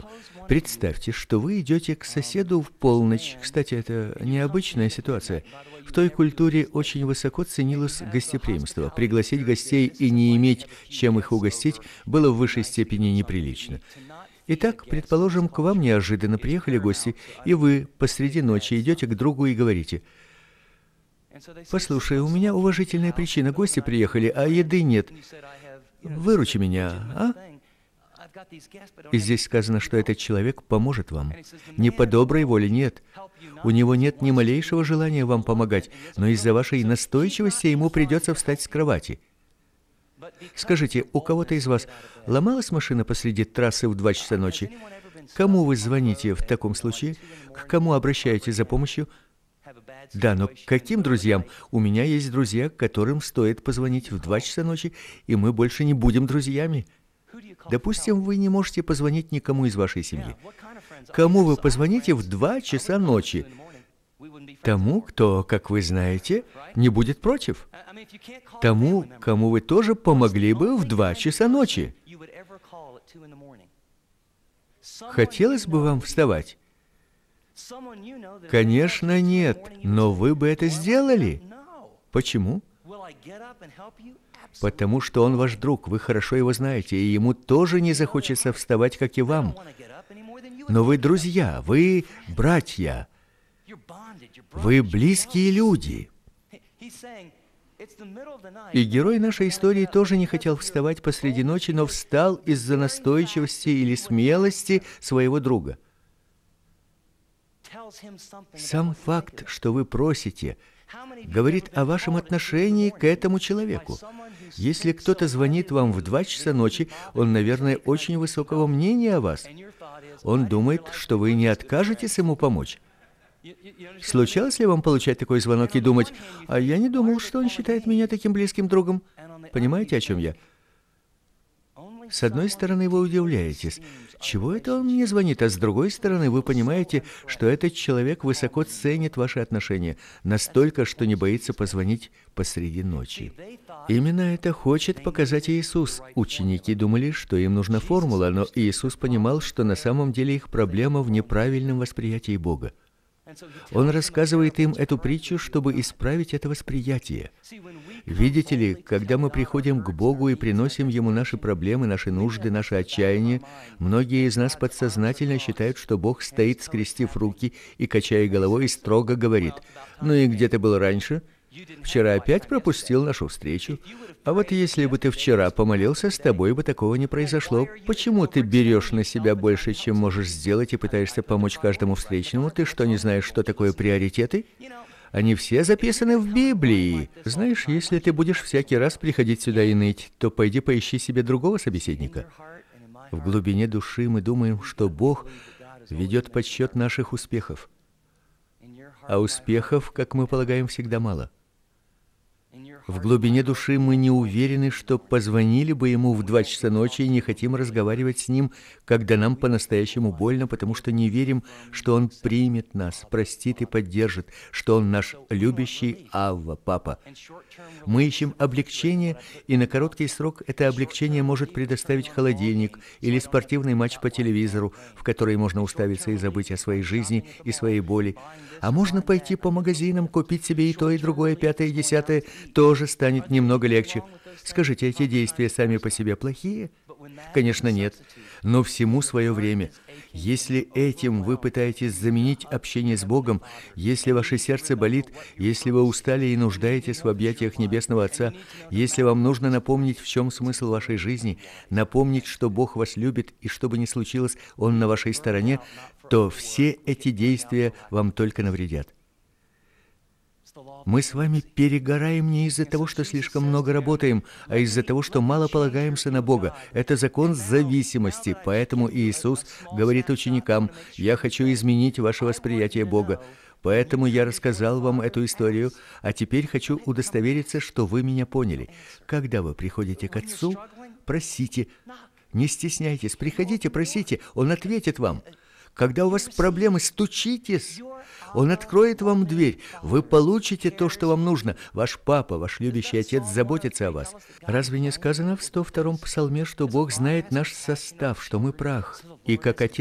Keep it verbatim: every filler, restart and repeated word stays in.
примеру. Представьте, что вы идете к соседу в полночь. Кстати, это необычная ситуация. В той культуре очень высоко ценилось гостеприимство. Пригласить гостей и не иметь чем их угостить было в высшей степени неприлично. Итак, предположим, к вам неожиданно приехали гости, и вы посреди ночи идете к другу и говорите: «Послушай, у меня уважительная причина, гости приехали, а еды нет. Выручи меня, а?» И здесь сказано, что этот человек поможет вам. Не по доброй воле, нет. У него нет ни малейшего желания вам помогать, но из-за вашей настойчивости ему придется встать с кровати. Скажите, у кого-то из вас ломалась машина посреди трассы в два часа ночи? Кому вы звоните в таком случае? К кому обращаетесь за помощью? Да, но к каким друзьям? У меня есть друзья, которым стоит позвонить в два часа ночи, и мы больше не будем друзьями. Допустим, вы не можете позвонить никому из вашей семьи. Кому вы позвоните в два часа ночи? Тому, кто, как вы знаете, не будет против. Тому, кому вы тоже помогли бы в два часа ночи. Хотелось бы вам вставать? Конечно, нет, но вы бы это сделали. Почему? Потому что он ваш друг, вы хорошо его знаете, и ему тоже не захочется вставать, как и вам. Но вы друзья, вы братья, вы близкие люди. И герой нашей истории тоже не хотел вставать посреди ночи, но встал из-за настойчивости или смелости своего друга. Сам факт, что вы просите, говорит о вашем отношении к этому человеку. Если кто-то звонит вам в два часа ночи, он, наверное, очень высокого мнения о вас. Он думает, что вы не откажетесь ему помочь. Случалось ли вам получать такой звонок и думать: «А я не думал, что он считает меня таким близким другом»? Понимаете, о чем я? С одной стороны, вы удивляетесь, чего это он мне звонит, а с другой стороны, вы понимаете, что этот человек высоко ценит ваши отношения, настолько, что не боится позвонить посреди ночи. Именно это хочет показать Иисус. Ученики думали, что им нужна формула, но Иисус понимал, что на самом деле их проблема в неправильном восприятии Бога. Он рассказывает им эту притчу, чтобы исправить это восприятие. Видите ли, когда мы приходим к Богу и приносим Ему наши проблемы, наши нужды, наше отчаяние, многие из нас подсознательно считают, что Бог стоит, скрестив руки и, качая головой, и строго говорит: «Ну и где ты был раньше? Вчера опять пропустил нашу встречу. А вот если бы ты вчера помолился, с тобой бы такого не произошло. Почему ты берешь на себя больше, чем можешь сделать, и пытаешься помочь каждому встречному? Ты что, не знаешь, что такое приоритеты? Они все записаны в Библии. Знаешь, если ты будешь всякий раз приходить сюда и ныть, то пойди поищи себе другого собеседника». В глубине души мы думаем, что Бог ведет подсчет наших успехов. А успехов, как мы полагаем, всегда мало. В глубине души мы не уверены, что позвонили бы ему в два часа ночи и не хотим разговаривать с ним, когда нам по-настоящему больно, потому что не верим, что он примет нас, простит и поддержит, что он наш любящий Авва, Папа. Мы ищем облегчение, и на короткий срок это облегчение может предоставить холодильник или спортивный матч по телевизору, в который можно уставиться и забыть о своей жизни и своей боли. А можно пойти по магазинам, купить себе и то, и другое, пятое, и десятое, тоже станет немного легче. Скажите, эти действия сами по себе плохие? Конечно, нет. Но всему свое время. Если этим вы пытаетесь заменить общение с Богом, если ваше сердце болит, если вы устали и нуждаетесь в объятиях Небесного Отца, если вам нужно напомнить, в чем смысл вашей жизни, напомнить, что Бог вас любит, и что бы ни случилось, Он на вашей стороне, то все эти действия вам только навредят. Мы с вами перегораем не из-за того, что слишком много работаем, а из-за того, что мало полагаемся на Бога. Это закон зависимости, поэтому Иисус говорит ученикам: «Я хочу изменить ваше восприятие Бога. Поэтому я рассказал вам эту историю, а теперь хочу удостовериться, что вы меня поняли. Когда вы приходите к Отцу, просите. Не стесняйтесь, приходите, просите, Он ответит вам. Когда у вас проблемы, стучитесь. Он откроет вам дверь. Вы получите то, что вам нужно. Ваш папа, ваш любящий отец заботится о вас. Разве не сказано в сто втором псалме, что Бог знает наш состав, что мы прах? И как отец